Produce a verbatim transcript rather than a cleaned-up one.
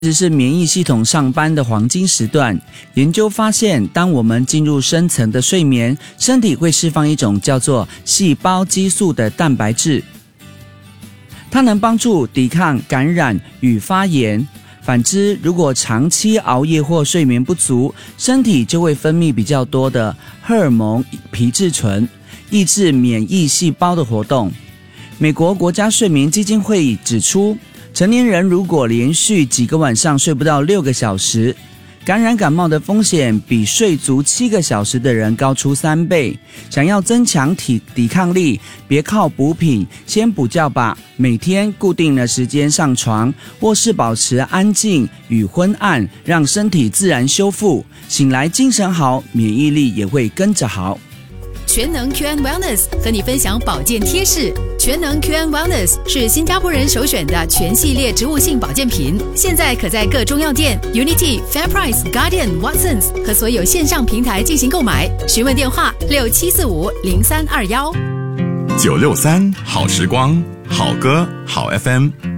其实是免疫系统上班的黄金时段。研究发现，当我们进入深层的睡眠，身体会释放一种叫做细胞激素的蛋白质，它能帮助抵抗感染与发炎。反之，如果长期熬夜或睡眠不足，身体就会分泌比较多的荷尔蒙皮质醇，抑制免疫细胞的活动。美国国家睡眠基金会指出，成年人如果连续几个晚上睡不到六个小时，感染感冒的风险比睡足七个小时的人高出三倍。想要增强体抵抗力，别靠补品，先补觉吧。每天固定的时间上床，卧室保持安静与昏暗，让身体自然修复。醒来精神好，免疫力也会跟着好。 全能 Q and Wellness 和你分享保健贴士。全能 Q and Wellness 是新加坡人首选的全系列植物性保健品，现在可在各中药店、Unity、FairPrice、Guardian、Watsons 和所有线上平台进行购买。询问电话六七四五零三二幺。 九六三好时光，好歌好 F M。